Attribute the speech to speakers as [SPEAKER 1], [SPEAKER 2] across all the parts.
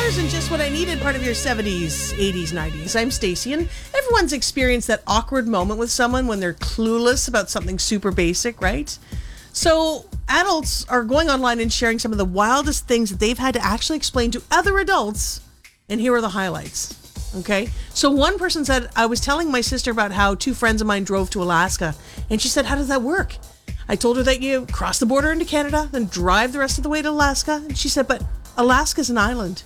[SPEAKER 1] $10 and just what I needed, part of your 70s, 80s, 90s. I'm Stacey, and everyone's experienced that awkward moment with someone when they're clueless about something super basic, right? So adults are going online and sharing some of the wildest things that they've had to actually explain to other adults, and here are the highlights. Okay, so one person said, I was telling my sister about how two friends of mine drove to Alaska, and she said, how does that work? I told her that you cross the border into Canada, then drive the rest of the way to Alaska, and she said, but Alaska's an island.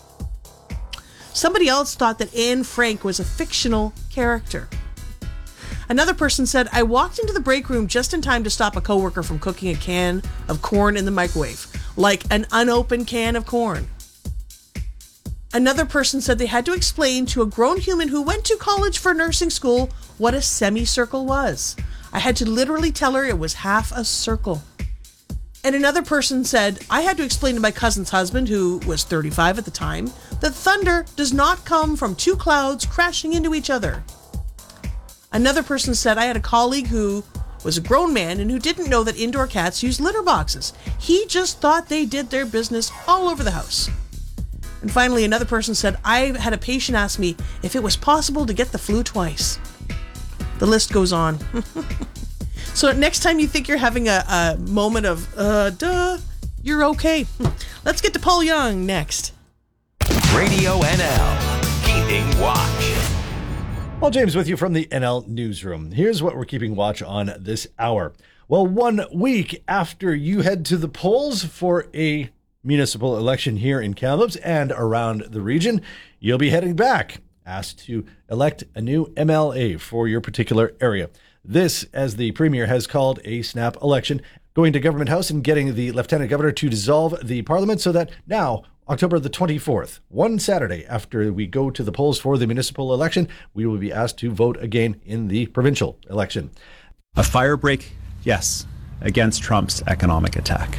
[SPEAKER 1] Somebody else thought that Anne Frank was a fictional character. Another person said, I walked into the break room just in time to stop a coworker from cooking a can of corn in the microwave, like an unopened can of corn. Another person said they had to explain to a grown human who went to college for nursing school what a semicircle was. I had to literally tell her it was half a circle. And another person said, I had to explain to my cousin's husband, who was 35 at the time, that thunder does not come from two clouds crashing into each other. Another person said, I had a colleague who was a grown man and who didn't know that indoor cats use litter boxes. He just thought they did their business all over the house. And finally, another person said, I had a patient ask me if it was possible to get the flu twice. The list goes on. So next time you think you're having a moment of, you're okay. Let's get to Paul Young next.
[SPEAKER 2] Radio NL, Keeping Watch.
[SPEAKER 3] Paul James with you from the NL Newsroom. Here's what we're keeping watch on this hour. Well, 1 week after you head to the polls for a municipal election here in Kamloops and around the region, you'll be heading back, asked to elect a new MLA for your particular area. This, as the Premier has called a snap election, going to Government House and getting the Lieutenant Governor to dissolve the Parliament so that now, October the 24th, one Saturday after we go to the polls for the municipal election, we will be asked to vote again in the provincial election.
[SPEAKER 4] A firebreak, yes, against Trump's economic attack.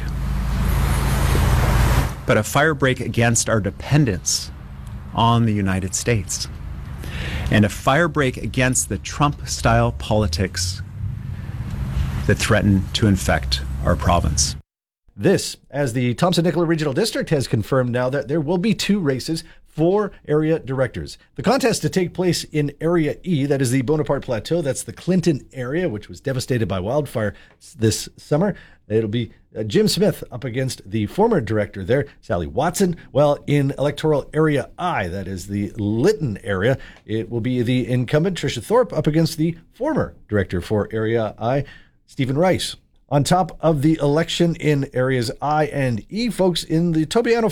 [SPEAKER 4] But a firebreak against our dependence on the United States. And a firebreak against the Trump-style politics that threaten to infect our province.
[SPEAKER 3] This, as the Thompson-Nicola Regional District has confirmed now that there will be two races for area directors. The contest to take place in Area E, that is the Bonaparte Plateau, that's the Clinton area, which was devastated by wildfire this summer. It'll be Jim Smith up against the former director there, Sally Watson. Well, in electoral area I, that is the Lytton area, it will be the incumbent Tricia Thorpe up against the former director for area I, Stephen Rice. On top of the election in areas I and E, folks, in the Tobiano